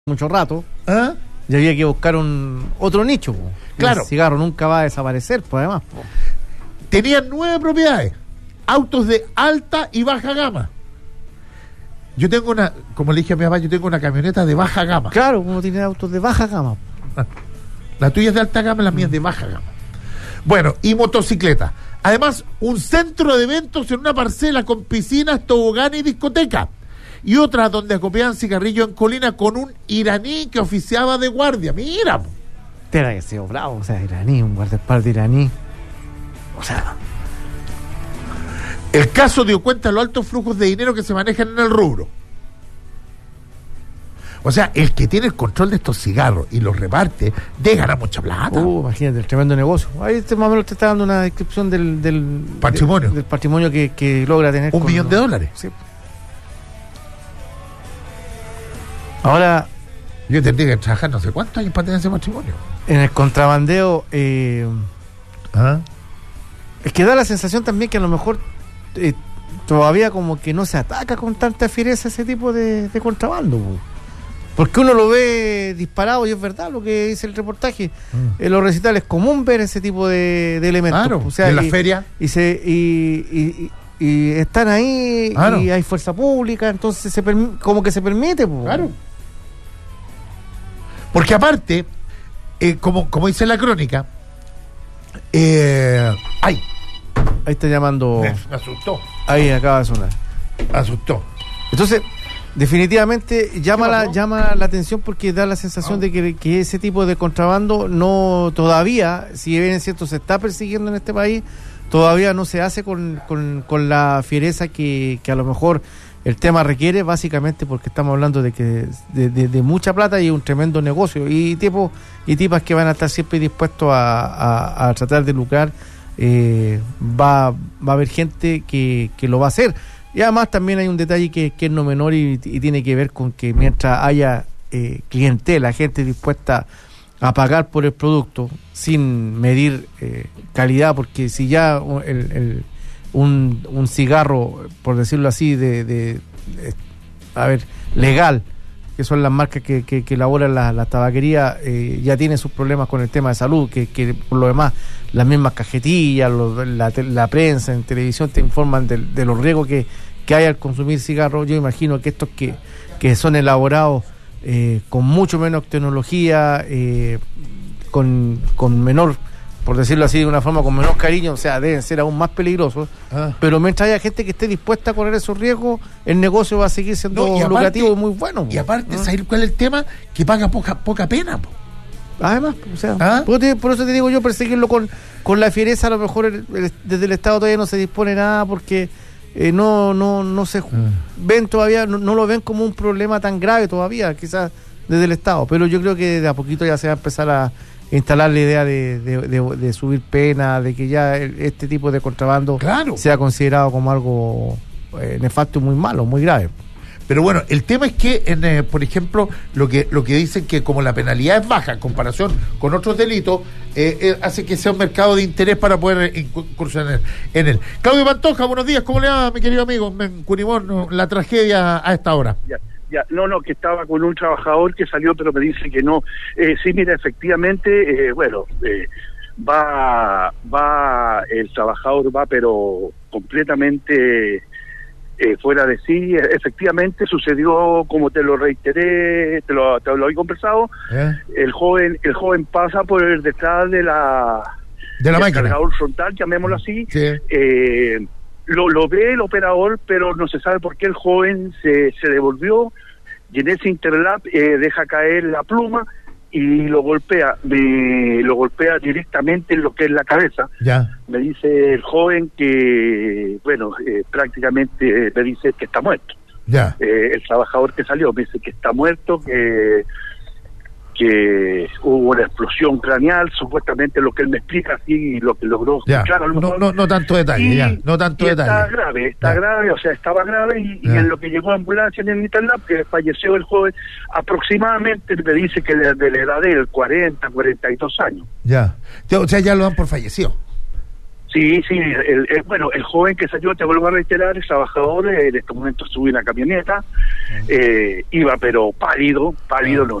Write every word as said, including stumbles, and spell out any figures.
mucho rato, ¿Ah? y había que buscar un otro nicho. Po. Claro. El cigarro nunca va a desaparecer, pues además. Po. Tenían nueve propiedades, autos de alta y baja gama. Yo tengo una, como le dije a mi papá, yo tengo una camioneta de baja gama. Claro, uno tiene autos de baja gama. La tuya es de alta gama, la mía es de baja gama. Bueno, y motocicleta. Además, un centro de eventos en una parcela con piscinas, tobogán y discoteca. Y otra donde acopiaban cigarrillos en colina con un iraní que oficiaba de guardia. Mira. Tiene que ser bravo, o sea, iraní, un guardaespaldas iraní. O sea... El caso dio cuenta de los altos flujos de dinero que se manejan en el rubro. O sea, el que tiene el control de estos cigarros y los reparte, de ganar mucha plata. Uh, imagínate, el tremendo negocio. Ahí este más o menos te está dando una descripción del... del patrimonio. De, del patrimonio que, que logra tener. Un con, millón de dólares. Sí. Ahora... Yo tendría que trabajar no sé cuántos años para tener ese patrimonio. En el contrabandeo... Eh, ¿Ah? Es que da la sensación también que a lo mejor... Eh, todavía como que no se ataca con tanta fiereza ese tipo de, de contrabando, po. Porque uno lo ve disparado y es verdad lo que dice el reportaje. Mm. En los recitales es común ver ese tipo de, de elementos. Claro, o sea, en la y, feria. Y, se, y, y, y, y están ahí, claro. Y hay fuerza pública, entonces se permi- como que se permite. Po. Claro. Porque aparte, eh, como, como dice la crónica, eh, ¡ay! Ahí está llamando. Me, me asustó. Ahí acaba de sonar. Me asustó. Entonces, definitivamente llama la, llama la atención porque da la sensación oh. de que, que ese tipo de contrabando no todavía, si bien es cierto se está persiguiendo en este país, todavía no se hace con, con, con la fiereza que, que a lo mejor el tema requiere, básicamente porque estamos hablando de que de, de, de mucha plata y un tremendo negocio y tipos y tipas que van a estar siempre dispuestos a, a, a tratar de lucrar. Eh, va, va a haber gente que, que lo va a hacer. Y además también hay un detalle que, que es no menor y, y tiene que ver con que mientras haya eh, clientela, gente dispuesta a pagar por el producto sin medir eh, calidad, porque si ya el, el, un, un cigarro, por decirlo así, de, de, de a ver, legal, que son las marcas que, que, que elaboran la, la tabaquería, eh, ya tiene sus problemas con el tema de salud, que, que por lo demás las mismas cajetillas, lo, la, la prensa en televisión te informan de, de los riesgos que, que hay al consumir cigarros. Yo imagino que estos que, que son elaborados eh, con mucho menos tecnología, eh, con, con menor, por decirlo así de una forma, con menos cariño, o sea, deben ser aún más peligrosos. Ah. Pero mientras haya gente que esté dispuesta a correr esos riesgos, el negocio va a seguir siendo no, y aparte, lucrativo y muy bueno. Y aparte, ¿ah? ¿Sabes cuál es el tema? Que paga poca poca pena, po. Además, o sea, ¿Ah? por, te, por eso te digo yo, perseguirlo con, con la fiereza, a lo mejor el, el, desde el Estado todavía no se dispone nada porque eh, no no no se mm. ven todavía, no, no lo ven como un problema tan grave todavía, quizás desde el Estado, pero yo creo que de a poquito ya se va a empezar a instalar la idea de, de, de, de subir pena, de que ya el, este tipo de contrabando claro. sea considerado como algo eh, nefasto y muy malo, muy grave. Pero bueno, el tema es que, en, eh, por ejemplo, lo que lo que dicen que como la penalidad es baja en comparación con otros delitos, eh, eh, hace que sea un mercado de interés para poder incursionar en él. Claudio Pantoja, buenos días, ¿cómo le va, mi querido amigo? En Cunimón, la tragedia a esta hora. Ya, ya, no, no, que estaba con un trabajador que salió, pero me dice que no. Eh, sí, mira, efectivamente, eh, bueno, eh, va, va, el trabajador va, pero completamente... Eh, fuera de sí, efectivamente sucedió como te lo reiteré, te lo, te lo he conversado, ¿eh? el joven el joven pasa por el detrás de la de la máquina, cargador frontal, llamémoslo así, sí. eh, lo, lo ve el operador, pero no se sabe por qué el joven se, se devolvió y en ese interlap eh, deja caer la pluma y lo golpea, me, lo golpea directamente en lo que es la cabeza. Ya. Me dice el joven que, bueno, eh, prácticamente eh, me dice que está muerto. Ya. Eh, el trabajador que salió me dice que está muerto, que que hubo una explosión craneal, supuestamente lo que él me explica, así, lo que logró. Ya. Claro, no, no, no tanto detalle, y, ya, no tanto y detalle. Está grave, está ya. grave, o sea, estaba grave y, y en lo que llegó a ambulancia en el Interlab, que falleció el joven, aproximadamente me dice que de, de la edad de él, cuarenta, cuarenta y dos años. Ya, o sea, ya lo dan por fallecido. Sí, sí, el, el, bueno, el joven que salió, te vuelvo a reiterar, es trabajador, en este momento sube una camioneta, eh, iba pero pálido, pálido, no,